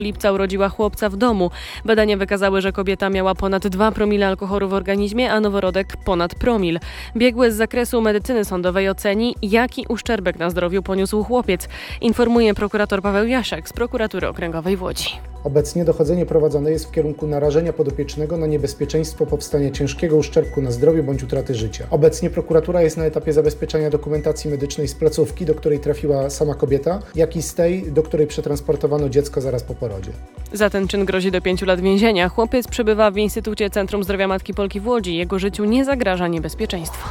lipca urodziła chłopca w domu. Badania wykazały, że kobieta miała ponad 2 promile alkoholu w organizmie, a noworodek ponad promil. Biegły z zakresu medycyny sądowej oceni, jaki uszczerbek na zdrowiu poniósł chłopiec, informuje prokurator Paweł Jasiak z Prokuratury Okręgowej w Łodzi. Obecnie dochodzenie prowadzone jest w kierunku narażenia podopiecznego na niebezpieczeństwo powstania ciężkiego uszczerbku na zdrowiu bądź utraty życia. Obecnie prokuratura jest na etapie zabezpieczania dokumentacji medycznej z placówki, do której trafiła sama kobieta, jak i z tej, do której przetransportowano dziecko zaraz po porodzie. Za ten czyn grozi do 5 lat więzienia. Chłopiec przebywa w Instytucie Centrum Zdrowia Matki Polki w Łodzi. Jego życiu nie zagraża niebezpieczeństwo.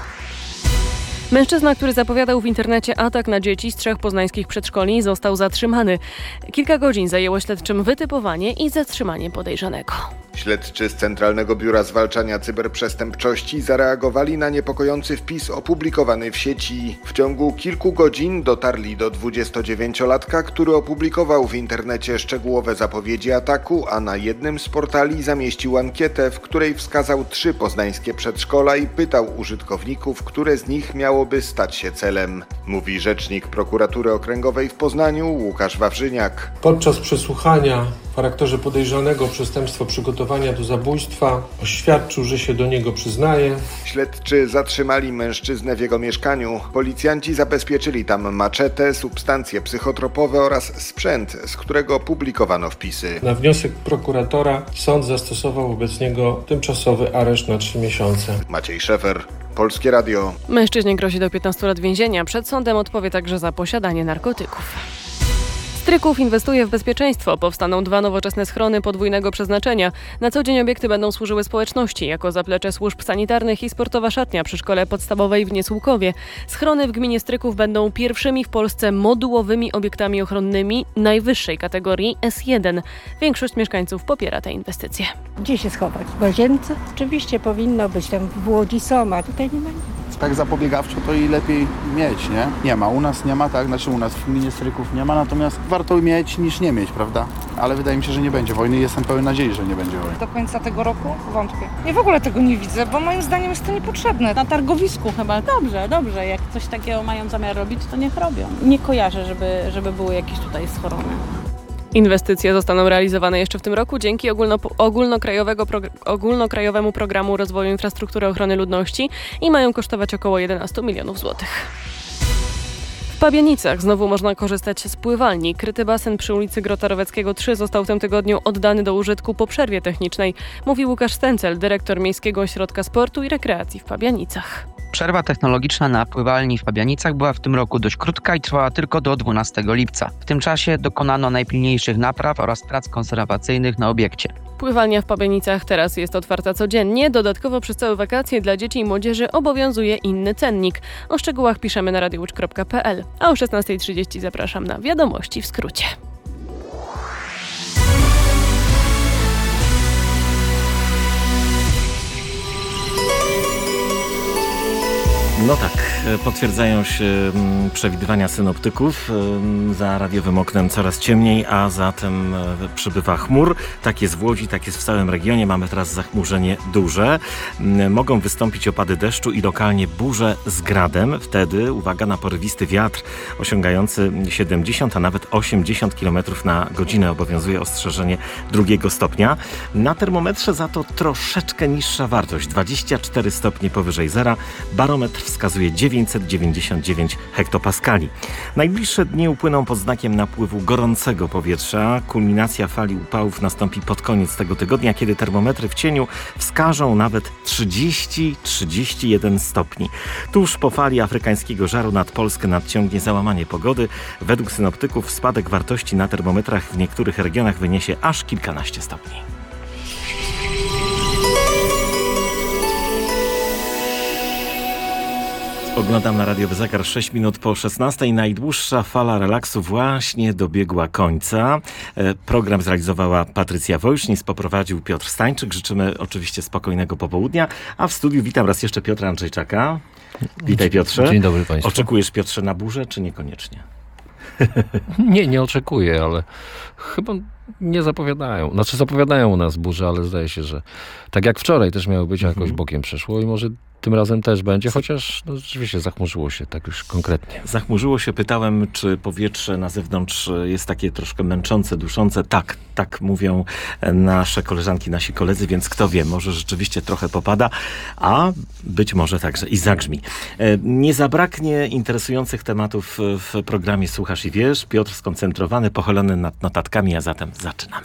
Mężczyzna, który zapowiadał w internecie atak na dzieci z 3 poznańskich przedszkoli, został zatrzymany. Kilka godzin zajęło śledczym wytypowanie i zatrzymanie podejrzanego. Śledczy z Centralnego Biura Zwalczania Cyberprzestępczości zareagowali na niepokojący wpis opublikowany w sieci. W ciągu kilku godzin dotarli do 29-latka, który opublikował w internecie szczegółowe zapowiedzi ataku, a na jednym z portali zamieścił ankietę, w której wskazał 3 poznańskie przedszkola i pytał użytkowników, które z nich miałoby stać się celem. Mówi rzecznik Prokuratury Okręgowej w Poznaniu Łukasz Wawrzyniak. Podczas przesłuchania w charakterze podejrzanego o przestępstwo przygotowania do zabójstwa oświadczył, że się do niego przyznaje. Śledczy zatrzymali mężczyznę w jego mieszkaniu. Policjanci zabezpieczyli tam maczetę, substancje psychotropowe oraz sprzęt, z którego publikowano wpisy. Na wniosek prokuratora sąd zastosował wobec niego tymczasowy areszt na 3 miesiące. Maciej Szefer, Polskie Radio. Mężczyźnie grozi do 15 lat więzienia. Przed sądem odpowie także za posiadanie narkotyków. Stryków inwestuje w bezpieczeństwo. Powstaną 2 nowoczesne schrony podwójnego przeznaczenia. Na co dzień obiekty będą służyły społeczności, jako zaplecze służb sanitarnych i sportowa szatnia przy szkole podstawowej w Niesłukowie. Schrony w gminie Stryków będą pierwszymi w Polsce modułowymi obiektami ochronnymi najwyższej kategorii S1. Większość mieszkańców popiera te inwestycje. Gdzie się schować? W łazience? Oczywiście powinno być, tam w Łodzi są, a tutaj nie ma nic. Tak zapobiegawczo to i lepiej mieć, nie? Nie ma, u nas nie ma, tak? Znaczy u nas w gminie Stryków nie ma, natomiast warto mieć niż nie mieć, prawda? Ale wydaje mi się, że nie będzie wojny i jestem pełen nadziei, że nie będzie wojny. Do końca tego roku? Wątpię. Ja w ogóle tego nie widzę, bo moim zdaniem jest to niepotrzebne. Na targowisku chyba. Dobrze. Jak coś takiego mają zamiar robić, to niech robią. Nie kojarzę, żeby były jakieś tutaj schrony. Inwestycje zostaną realizowane jeszcze w tym roku dzięki ogólnokrajowemu programu rozwoju infrastruktury ochrony ludności i mają kosztować około 11 milionów złotych. W Pabianicach znowu można korzystać z pływalni. Kryty basen przy ulicy Grota Roweckiego 3 został w tym tygodniu oddany do użytku po przerwie technicznej, mówi Łukasz Stencel, dyrektor Miejskiego Ośrodka Sportu i Rekreacji w Pabianicach. Przerwa technologiczna na pływalni w Pabianicach była w tym roku dość krótka i trwała tylko do 12 lipca. W tym czasie dokonano najpilniejszych napraw oraz prac konserwacyjnych na obiekcie. Pływalnia w Pabianicach teraz jest otwarta codziennie. Dodatkowo przez całe wakacje dla dzieci i młodzieży obowiązuje inny cennik. O szczegółach piszemy na radiowłódź.pl, a o 16:30 zapraszam na wiadomości w skrócie. No tak, potwierdzają się przewidywania synoptyków. Za radiowym oknem coraz ciemniej, a zatem przybywa chmur. Tak jest w Łodzi, tak jest w całym regionie. Mamy teraz zachmurzenie duże. Mogą wystąpić opady deszczu i lokalnie burze z gradem. Wtedy uwaga na porywisty wiatr osiągający 70, a nawet 80 km na godzinę. Obowiązuje ostrzeżenie 2 stopnia. Na termometrze za to troszeczkę niższa wartość. 24 stopnie powyżej zera. Barometr wskazuje 999 hektopaskali. Najbliższe dni upłyną pod znakiem napływu gorącego powietrza. Kulminacja fali upałów nastąpi pod koniec tego tygodnia, kiedy termometry w cieniu wskażą nawet 30-31 stopni. Tuż po fali afrykańskiego żaru nad Polskę nadciągnie załamanie pogody. Według synoptyków spadek wartości na termometrach w niektórych regionach wyniesie aż kilkanaście stopni. Oglądam na radiowy zegar 6 minut po 16. Najdłuższa fala relaksu właśnie dobiegła końca. Program zrealizowała Patrycja Wojsznis, poprowadził Piotr Stańczyk. Życzymy oczywiście spokojnego popołudnia. A w studiu witam raz jeszcze Piotra Andrzejczaka. Witaj, Piotrze. Dzień dobry Państwu. Oczekujesz, Piotrze, na burzę, czy niekoniecznie? Nie oczekuję, ale chyba nie zapowiadają. Znaczy zapowiadają u nas burze, ale zdaje się, że tak jak wczoraj też miało być, jakoś bokiem przeszło i może tym razem też będzie, chociaż rzeczywiście zachmurzyło się tak już konkretnie. Zachmurzyło się, pytałem, czy powietrze na zewnątrz jest takie troszkę męczące, duszące. Tak mówią nasze koleżanki, nasi koledzy, więc kto wie, może rzeczywiście trochę popada, a być może także i zagrzmi. Nie zabraknie interesujących tematów w programie Słuchasz i Wiesz. Piotr skoncentrowany, pochylony nad notatkami, a zatem zaczynamy.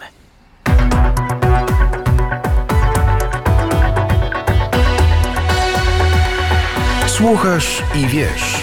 Słuchasz i wiesz.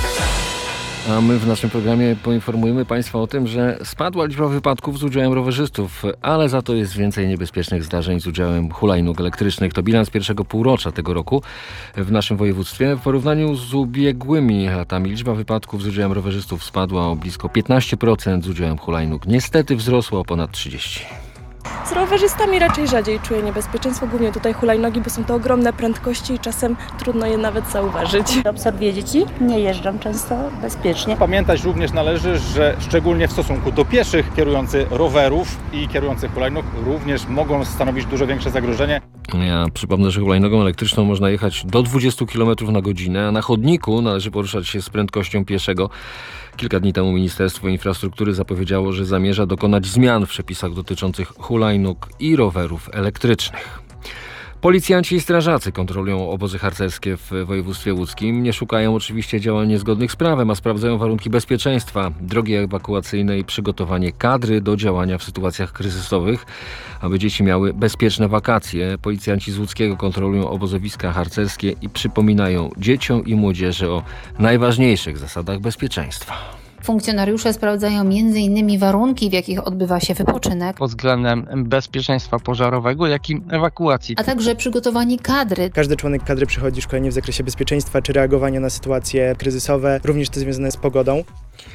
A my w naszym programie poinformujemy Państwa o tym, że spadła liczba wypadków z udziałem rowerzystów, ale za to jest więcej niebezpiecznych zdarzeń z udziałem hulajnóg elektrycznych. To bilans pierwszego półrocza tego roku w naszym województwie. W porównaniu z ubiegłymi latami liczba wypadków z udziałem rowerzystów spadła o blisko 15%, z udziałem hulajnóg niestety wzrosła o ponad 30%. Z rowerzystami raczej rzadziej czuję niebezpieczeństwo, głównie tutaj hulajnogi, bo są to ogromne prędkości i czasem trudno je nawet zauważyć. Obserwuję dzieci, nie jeżdżą często bezpiecznie. Pamiętać również należy, że szczególnie w stosunku do pieszych, kierujący rowerów i kierujący hulajnóg również mogą stanowić dużo większe zagrożenie. Ja przypomnę, że hulajnogą elektryczną można jechać do 20 km na godzinę, a na chodniku należy poruszać się z prędkością pieszego. Kilka dni temu Ministerstwo Infrastruktury zapowiedziało, że zamierza dokonać zmian w przepisach dotyczących hulajnóg i rowerów elektrycznych. Policjanci i strażacy kontrolują obozy harcerskie w województwie łódzkim. Nie szukają oczywiście działań niezgodnych z prawem, a sprawdzają warunki bezpieczeństwa, drogi ewakuacyjne i przygotowanie kadry do działania w sytuacjach kryzysowych, aby dzieci miały bezpieczne wakacje. Policjanci z łódzkiego kontrolują obozowiska harcerskie i przypominają dzieciom i młodzieży o najważniejszych zasadach bezpieczeństwa. Funkcjonariusze sprawdzają m.in. warunki, w jakich odbywa się wypoczynek, pod względem bezpieczeństwa pożarowego, jak i ewakuacji, a także przygotowanie kadry. Każdy członek kadry przechodzi szkolenie w zakresie bezpieczeństwa czy reagowania na sytuacje kryzysowe, również te związane z pogodą.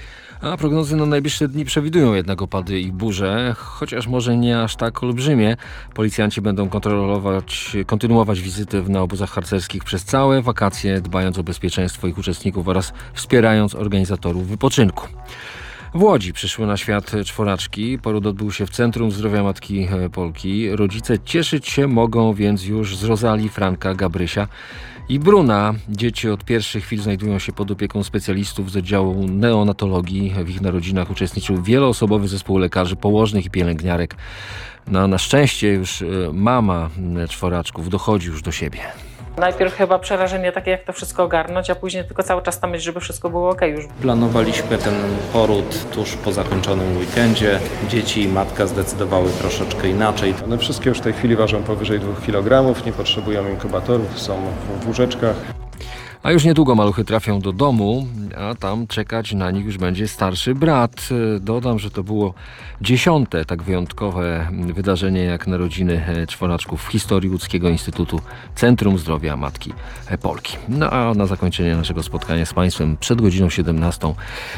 A prognozy na najbliższe dni przewidują jednak opady i burze, chociaż może nie aż tak olbrzymie. Policjanci będą kontynuować wizyty na obozach harcerskich przez całe wakacje, dbając o bezpieczeństwo ich uczestników oraz wspierając organizatorów wypoczynku. W Łodzi przyszły na świat czworaczki. Poród odbył się w Centrum Zdrowia Matki Polki. Rodzice cieszyć się mogą więc już z Rozalii, Franka, Gabrysia i Bruna. Dzieci od pierwszych chwil znajdują się pod opieką specjalistów z oddziału neonatologii. W ich narodzinach uczestniczył wieloosobowy zespół lekarzy, położnych i pielęgniarek. Na szczęście już mama czworaczków dochodzi już do siebie. Najpierw chyba przerażenie takie, jak to wszystko ogarnąć, a później tylko cały czas tam myśl, żeby wszystko było okej już. Planowaliśmy ten poród tuż po zakończonym weekendzie. Dzieci i matka zdecydowały troszeczkę inaczej. One wszystkie już w tej chwili ważą powyżej 2 kg, nie potrzebują inkubatorów, są w łóżeczkach. A już niedługo maluchy trafią do domu, a tam czekać na nich już będzie starszy brat. Dodam, że to było 10. tak wyjątkowe wydarzenie jak narodziny czworaczków w historii Łódzkiego Instytutu Centrum Zdrowia Matki Polki. No a na zakończenie naszego spotkania z Państwem przed godziną 17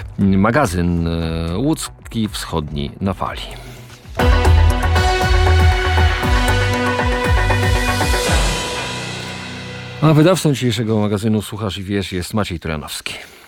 magazyn Łódzki Wschodni na fali. A wydawcą dzisiejszego magazynu Słuchasz i Wiesz jest Maciej Trojanowski.